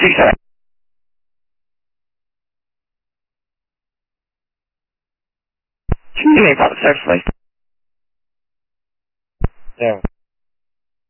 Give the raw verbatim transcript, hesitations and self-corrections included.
six seven. Can you give me a pop search, please? There.